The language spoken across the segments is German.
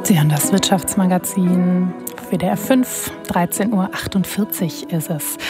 Sie hören das Wirtschaftsmagazin WDR 5, 13.48 Uhr ist es.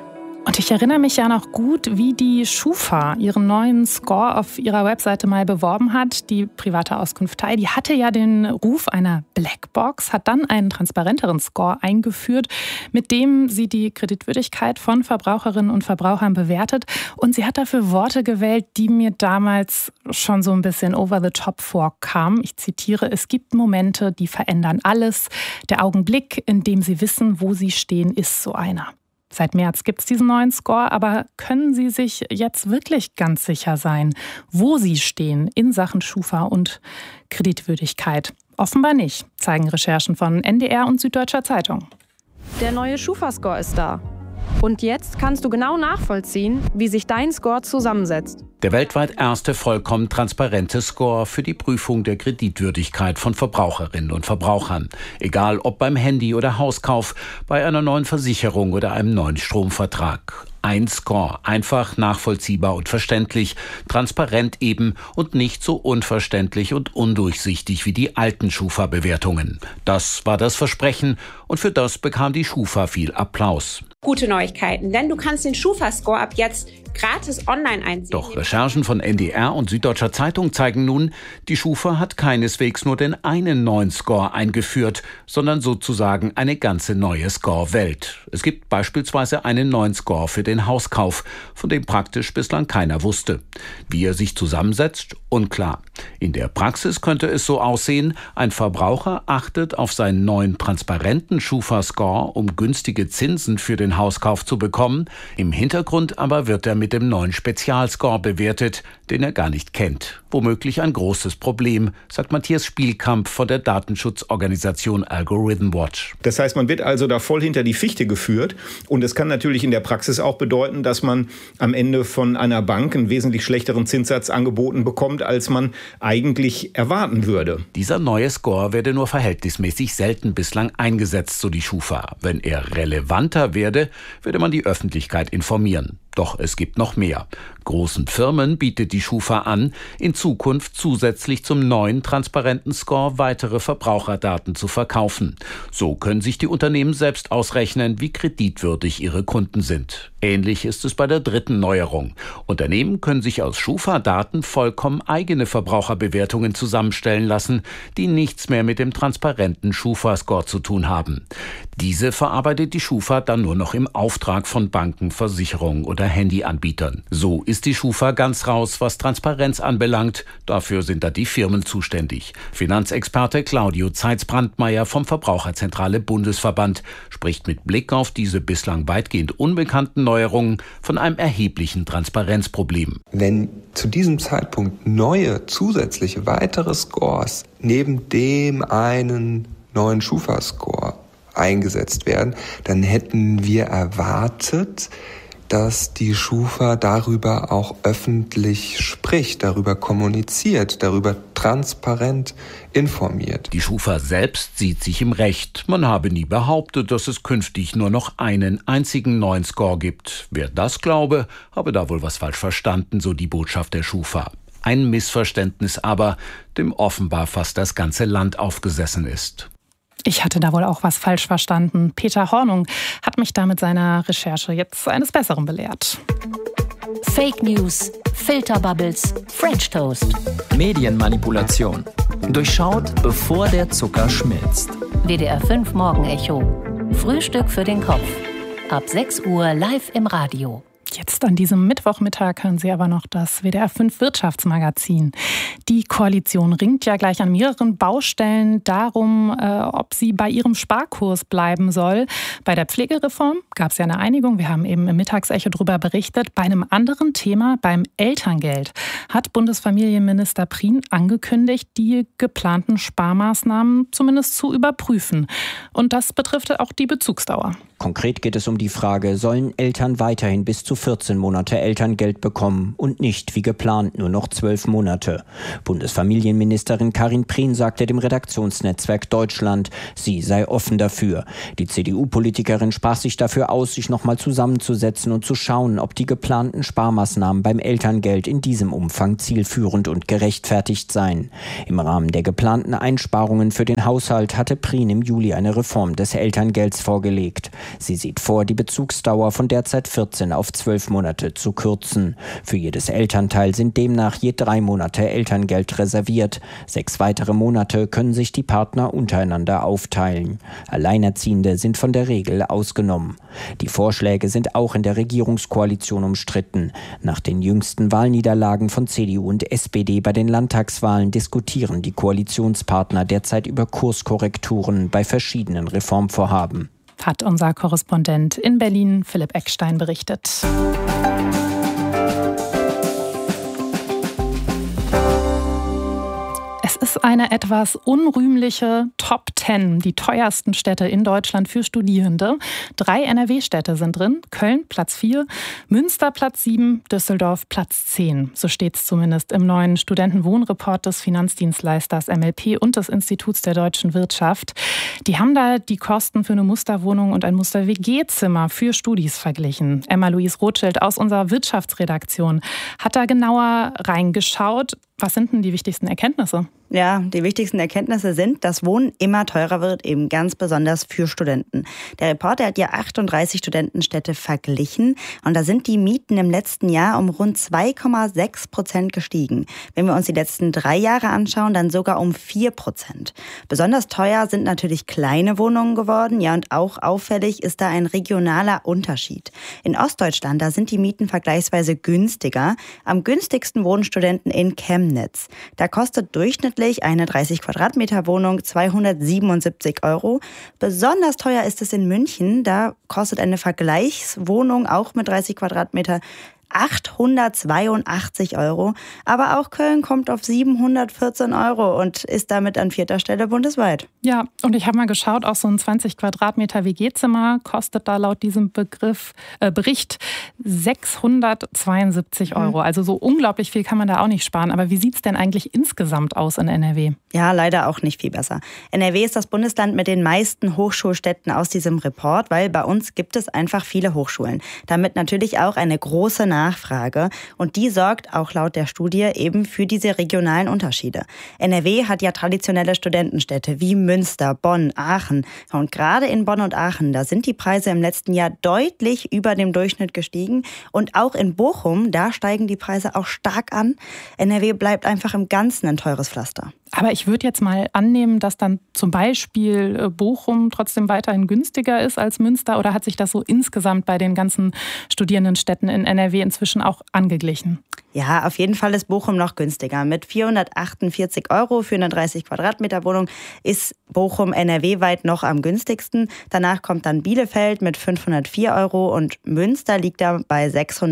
Und ich erinnere mich ja noch gut, wie die Schufa ihren neuen Score auf ihrer Webseite mal beworben hat. Die private Auskunftei, die hatte ja den Ruf einer Blackbox, hat dann einen transparenteren Score eingeführt, mit dem sie die Kreditwürdigkeit von Verbraucherinnen und Verbrauchern bewertet. Und sie hat dafür Worte gewählt, die mir damals schon so ein bisschen over the top vorkamen. Ich zitiere: Es gibt Momente, die verändern alles. Der Augenblick, in dem Sie wissen, wo Sie stehen, ist so einer. Seit März gibt es diesen neuen Score, aber können Sie sich jetzt wirklich ganz sicher sein, wo Sie stehen in Sachen Schufa und Kreditwürdigkeit? Offenbar nicht, zeigen Recherchen von NDR und Süddeutscher Zeitung. Der neue Schufa-Score ist da. Und jetzt kannst du genau nachvollziehen, wie sich dein Score zusammensetzt. Der weltweit erste vollkommen transparente Score für die Prüfung der Kreditwürdigkeit von Verbraucherinnen und Verbrauchern. Egal ob beim Handy- oder Hauskauf, bei einer neuen Versicherung oder einem neuen Stromvertrag. Ein Score, einfach, nachvollziehbar und verständlich, transparent eben und nicht so unverständlich und undurchsichtig wie die alten Schufa-Bewertungen. Das war das Versprechen und für das bekam die Schufa viel Applaus. Gute Neuigkeiten, denn du kannst den Schufa-Score ab jetzt gratis online einsehen. Doch Recherchen von NDR und Süddeutscher Zeitung zeigen nun, die Schufa hat keineswegs nur den einen neuen Score eingeführt, sondern sozusagen eine ganze neue Score-Welt. Es gibt beispielsweise einen neuen Score für den Hauskauf, von dem praktisch bislang keiner wusste. Wie er sich zusammensetzt, unklar. In der Praxis könnte es so aussehen: Ein Verbraucher achtet auf seinen neuen transparenten Schufa-Score, um günstige Zinsen für den Hauskauf zu bekommen. Im Hintergrund aber wird er mit dem neuen Spezialscore bewertet, den er gar nicht kennt. Womöglich ein großes Problem, sagt Matthias Spielkamp von der Datenschutzorganisation Algorithm Watch. Das heißt, man wird also da voll hinter die Fichte geführt. Und es kann natürlich in der Praxis auch bedeuten, dass man am Ende von einer Bank einen wesentlich schlechteren Zinssatz angeboten bekommt, als man eigentlich erwarten würde. Dieser neue Score werde nur verhältnismäßig selten bislang eingesetzt, so die Schufa. Wenn er relevanter werde, würde man die Öffentlichkeit informieren. Doch es gibt noch mehr. Großen Firmen bietet die Schufa an, in Zukunft zusätzlich zum neuen transparenten Score weitere Verbraucherdaten zu verkaufen. So können sich die Unternehmen selbst ausrechnen, wie kreditwürdig ihre Kunden sind. Ähnlich ist es bei der dritten Neuerung. Unternehmen können sich aus Schufa-Daten vollkommen eigene Verbraucherbewertungen zusammenstellen lassen, die nichts mehr mit dem transparenten Schufa-Score zu tun haben. Diese verarbeitet die Schufa dann nur noch im Auftrag von Banken, Versicherungen oder Handyanbietern. So ist die Schufa ganz raus, was Transparenz anbelangt. Dafür sind da die Firmen zuständig. Finanzexperte Claudio Zeitz-Brandmeier vom Verbraucherzentrale Bundesverband spricht mit Blick auf diese bislang weitgehend unbekannten Neuerungen von einem erheblichen Transparenzproblem. Wenn zu diesem Zeitpunkt neue, zusätzliche, weitere Scores neben dem einen neuen Schufa-Score eingesetzt werden, dann hätten wir erwartet, dass die Schufa darüber auch öffentlich spricht, darüber kommuniziert, darüber transparent informiert. Die Schufa selbst sieht sich im Recht. Man habe nie behauptet, dass es künftig nur noch einen einzigen neuen Score gibt. Wer das glaube, habe da wohl was falsch verstanden, so die Botschaft der Schufa. Ein Missverständnis aber, dem offenbar fast das ganze Land aufgesessen ist. Ich hatte da wohl auch was falsch verstanden. Peter Hornung hat mich da mit seiner Recherche jetzt eines Besseren belehrt. Fake News, Filterbubbles, French Toast. Medienmanipulation. Durchschaut, bevor der Zucker schmilzt. WDR 5 Morgenecho. Frühstück für den Kopf. Ab 6 Uhr live im Radio. Jetzt an diesem Mittwochmittag hören Sie aber noch das WDR 5 Wirtschaftsmagazin. Die Koalition ringt ja gleich an mehreren Baustellen darum, ob sie bei ihrem Sparkurs bleiben soll. Bei der Pflegereform gab es ja eine Einigung. Wir haben eben im Mittagsecho darüber berichtet. Bei einem anderen Thema, beim Elterngeld, hat Bundesfamilienminister Prien angekündigt, die geplanten Sparmaßnahmen zumindest zu überprüfen. Und das betrifft auch die Bezugsdauer. Konkret geht es um die Frage, sollen Eltern weiterhin bis zu 14 Monate Elterngeld bekommen und nicht wie geplant nur noch 12 Monate. Bundesfamilienministerin Karin Prien sagte dem Redaktionsnetzwerk Deutschland, sie sei offen dafür. Die CDU-Politikerin sprach sich dafür aus, sich nochmal zusammenzusetzen und zu schauen, ob die geplanten Sparmaßnahmen beim Elterngeld in diesem Umfang zielführend und gerechtfertigt seien. Im Rahmen der geplanten Einsparungen für den Haushalt hatte Prien im Juli eine Reform des Elterngelds vorgelegt. Sie sieht vor, die Bezugsdauer von derzeit 14 auf 12 Monate zu kürzen. Für jedes Elternteil sind demnach je 3 Monate Elterngeld reserviert. 6 weitere Monate können sich die Partner untereinander aufteilen. Alleinerziehende sind von der Regel ausgenommen. Die Vorschläge sind auch in der Regierungskoalition umstritten. Nach den jüngsten Wahlniederlagen von CDU und SPD bei den Landtagswahlen diskutieren die Koalitionspartner derzeit über Kurskorrekturen bei verschiedenen Reformvorhaben. Hat unser Korrespondent in Berlin, Philipp Eckstein, berichtet. Es ist eine etwas unrühmliche Top 10, die teuersten Städte in Deutschland für Studierende. 3 NRW-Städte sind drin. Köln Platz 4, Münster Platz 7, Düsseldorf Platz 10. So steht es zumindest im neuen Studentenwohnreport des Finanzdienstleisters MLP und des Instituts der deutschen Wirtschaft. Die haben da die Kosten für eine Musterwohnung und ein Muster-WG-Zimmer für Studis verglichen. Emma-Louise Rothschild aus unserer Wirtschaftsredaktion hat da genauer reingeschaut. Was sind denn die wichtigsten Erkenntnisse? Ja, die wichtigsten Erkenntnisse sind, dass Wohnen immer teurer wird, eben ganz besonders für Studenten. Der Reporter hat ja 38 Studentenstädte verglichen und da sind die Mieten im letzten Jahr um rund 2,6% gestiegen. Wenn wir uns die letzten 3 Jahre anschauen, dann sogar um 4%. Besonders teuer sind natürlich kleine Wohnungen geworden, ja, und auch auffällig ist da ein regionaler Unterschied. In Ostdeutschland, da sind die Mieten vergleichsweise günstiger. Am günstigsten wohnen Studenten in Chemnitz. Da kostet durchschnittlich eine 30 Quadratmeter Wohnung 277 €. Besonders teuer ist es in München. Da kostet eine Vergleichswohnung auch mit 30 Quadratmeter 882 €. Aber auch Köln kommt auf 714 € und ist damit an 4. Stelle bundesweit. Ja, und ich habe mal geschaut, auch so ein 20 Quadratmeter WG-Zimmer kostet da laut diesem Bericht 672 €. Also so unglaublich viel kann man da auch nicht sparen. Aber wie sieht es denn eigentlich insgesamt aus in NRW? Ja, leider auch nicht viel besser. NRW ist das Bundesland mit den meisten Hochschulstädten aus diesem Report, weil bei uns gibt es einfach viele Hochschulen. Damit natürlich auch eine große Nachfrage und die sorgt auch laut der Studie eben für diese regionalen Unterschiede. NRW hat ja traditionelle Studentenstädte wie Münster, Bonn, Aachen und gerade in Bonn und Aachen, da sind die Preise im letzten Jahr deutlich über dem Durchschnitt gestiegen und auch in Bochum, da steigen die Preise auch stark an. NRW bleibt einfach im Ganzen ein teures Pflaster. Aber ich würde jetzt mal annehmen, dass dann zum Beispiel Bochum trotzdem weiterhin günstiger ist als Münster oder hat sich das so insgesamt bei den ganzen Studierendenstädten in NRW inzwischen auch angeglichen? Ja, auf jeden Fall ist Bochum noch günstiger. Mit 448 € für eine 30 Quadratmeter Wohnung ist Bochum NRW-weit noch am günstigsten. Danach kommt dann Bielefeld mit 504 € und Münster liegt da bei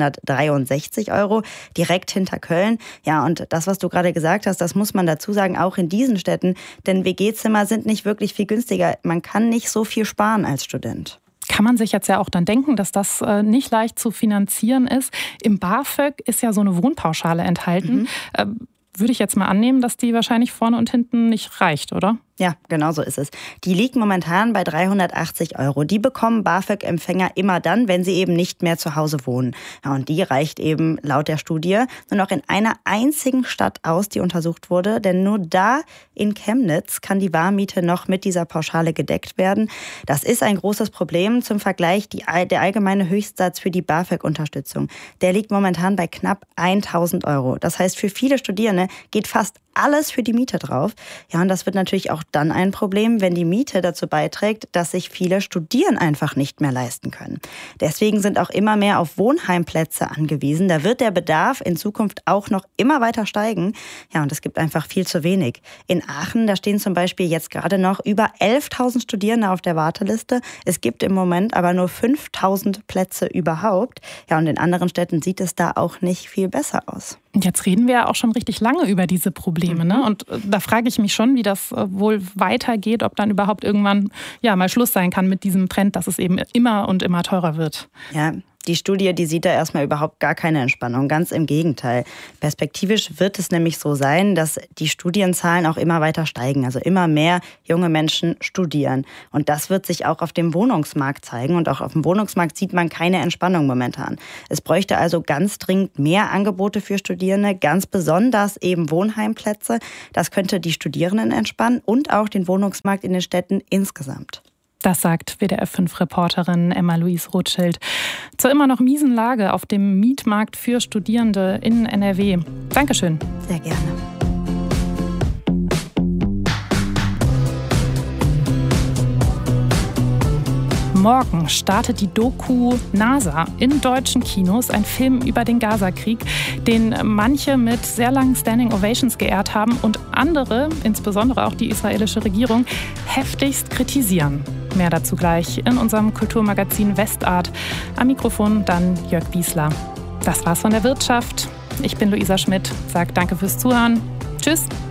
663 € direkt hinter Köln. Ja, und das, was du gerade gesagt hast, das muss man dazu sagen, auch in diesen Städten, denn WG-Zimmer sind nicht wirklich viel günstiger. Man kann nicht so viel sparen als Student. Kann man sich jetzt ja auch dann denken, dass das nicht leicht zu finanzieren ist. Im BAföG ist ja so eine Wohnpauschale enthalten. Würde ich jetzt mal annehmen, dass die wahrscheinlich vorne und hinten nicht reicht, oder? Ja, genau so ist es. Die liegt momentan bei 380 €. Die bekommen BAföG-Empfänger immer dann, wenn sie eben nicht mehr zu Hause wohnen. Ja, und die reicht eben laut der Studie nur noch in einer einzigen Stadt aus, die untersucht wurde. Denn nur da in Chemnitz kann die Warmmiete noch mit dieser Pauschale gedeckt werden. Das ist ein großes Problem. Zum Vergleich, der allgemeine Höchstsatz für die BAföG-Unterstützung, der liegt momentan bei knapp 1.000 €. Das heißt, für viele Studierende geht fast alles für die Miete drauf. Ja, und das wird natürlich auch dann ein Problem, wenn die Miete dazu beiträgt, dass sich viele Studieren einfach nicht mehr leisten können. Deswegen sind auch immer mehr auf Wohnheimplätze angewiesen. Da wird der Bedarf in Zukunft auch noch immer weiter steigen. Ja, und es gibt einfach viel zu wenig. In Aachen, da stehen zum Beispiel jetzt gerade noch über 11.000 Studierende auf der Warteliste. Es gibt im Moment aber nur 5.000 Plätze überhaupt. Ja, und in anderen Städten sieht es da auch nicht viel besser aus. Jetzt reden wir ja auch schon richtig lange über diese Probleme. Ne? Und da frage ich mich schon, wie das wohl weitergeht, ob dann überhaupt irgendwann mal Schluss sein kann mit diesem Trend, dass es eben immer und immer teurer wird. Ja. Die Studie, die sieht da erstmal überhaupt gar keine Entspannung. Ganz im Gegenteil. Perspektivisch wird es nämlich so sein, dass die Studienzahlen auch immer weiter steigen. Also immer mehr junge Menschen studieren. Und das wird sich auch auf dem Wohnungsmarkt zeigen. Und auch auf dem Wohnungsmarkt sieht man keine Entspannung momentan. Es bräuchte also ganz dringend mehr Angebote für Studierende, ganz besonders eben Wohnheimplätze. Das könnte die Studierenden entspannen und auch den Wohnungsmarkt in den Städten insgesamt. Das sagt WDR-5-Reporterin Emma-Louise Rothschild zur immer noch miesen Lage auf dem Mietmarkt für Studierende in NRW. Dankeschön. Sehr gerne. Morgen startet die Doku NASA in deutschen Kinos, ein Film über den Gazakrieg, den manche mit sehr langen Standing Ovations geehrt haben und andere, insbesondere auch die israelische Regierung, heftigst kritisieren. Mehr dazu gleich in unserem Kulturmagazin Westart. Am Mikrofon dann Jörg Wiesler. Das war's von der Wirtschaft. Ich bin Luisa Schmidt, sage danke fürs Zuhören. Tschüss.